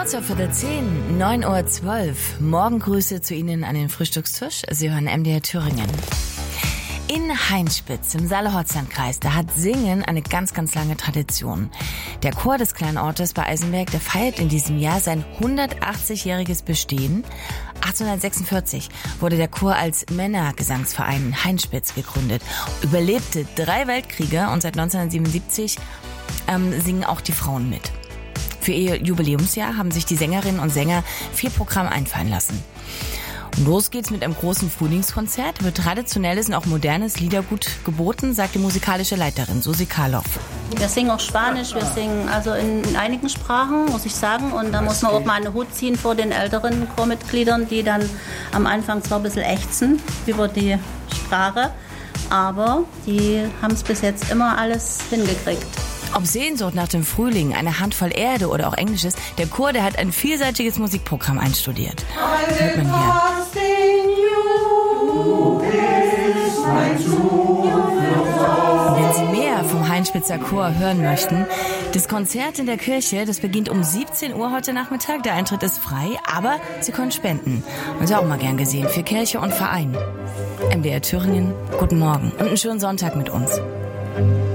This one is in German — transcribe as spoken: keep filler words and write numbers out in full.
Kurz vor Viertel zehn, neun Uhr zwölf. Morgengrüße zu Ihnen an den Frühstückstisch. Sie hören M D R Thüringen. In Heinspitz im Saale-Holzland-Kreis, da hat Singen eine ganz, ganz lange Tradition. Der Chor des kleinen Ortes bei Eisenberg, der feiert in diesem Jahr sein hundertachtzigjähriges Bestehen. achtzehnhundertsechsundvierzig wurde der Chor als Männergesangsverein in Heinspitz gegründet, überlebte drei Weltkriege und seit neunzehnhundertsiebenundsiebzig ähm, singen auch die Frauen mit. Für ihr Jubiläumsjahr haben sich die Sängerinnen und Sänger vier Programme einfallen lassen. Und los geht's mit einem großen Frühlingskonzert. Wird traditionelles und auch modernes Liedergut geboten, sagt die musikalische Leiterin Susi Karloff. Wir singen auch Spanisch, wir singen also in, in einigen Sprachen, muss ich sagen. Und da muss man auch mal einen Hut ziehen vor den älteren Chormitgliedern, die dann am Anfang zwar ein bisschen ächzen über die Sprache, aber die haben es bis jetzt immer alles hingekriegt. Ob Sehnsucht nach dem Frühling, eine Handvoll Erde oder auch Englisches, der Chor, der hat ein vielseitiges Musikprogramm einstudiert. Hört man hier. Wenn Sie mehr vom Heinspitzer Chor hören möchten, das Konzert in der Kirche, das beginnt um siebzehn Uhr heute Nachmittag. Der Eintritt ist frei, aber Sie können spenden. Und auch mal gern gesehen für Kirche und Verein. M D R Thüringen, guten Morgen und einen schönen Sonntag mit uns.